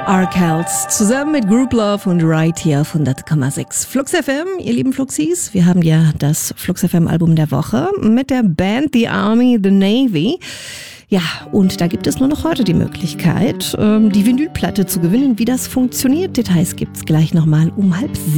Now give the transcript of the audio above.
Arkells zusammen mit Group Love und Right hier auf 100,6 Flux FM, ihr lieben Fluxis. Wir haben ja das Flux FM Album der Woche mit der Band The Army, The Navy. Ja, und da gibt es nur noch heute die Möglichkeit, die Vinylplatte zu gewinnen. Wie das funktioniert, Details gibt's gleich nochmal um 6:30.